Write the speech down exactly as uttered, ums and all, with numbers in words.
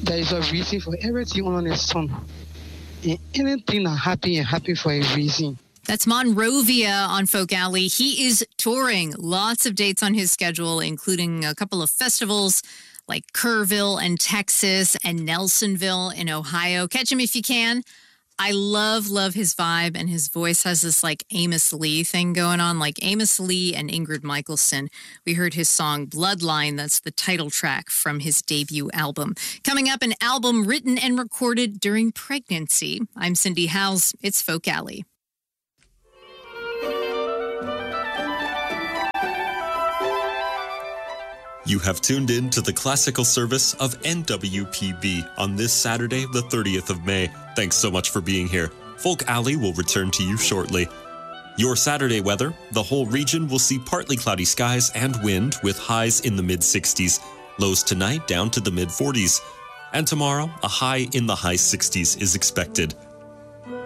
there is a reason for everything on the sun. And anything that happen and happen for a reason. That's Monrovia on Folk Alley. He is touring. Lots of dates on his schedule, including a couple of festivals like Kerrville in Texas and Nelsonville in Ohio. Catch him if you can. I love, love his vibe, and his voice has this like Amos Lee thing going on, like Amos Lee and Ingrid Michaelson. We heard his song Bloodline. That's the title track from his debut album. Coming up, an album written and recorded during pregnancy. I'm Cindy Howes. It's Folk Alley. You have tuned in to the classical service of N W P B on this Saturday, the thirtieth of May. Thanks so much for being here. Folk Alley will return to you shortly. Your Saturday weather: the whole region will see partly cloudy skies and wind with highs in the mid sixties. Lows tonight down to the mid forties. And tomorrow, a high in the high sixties is expected.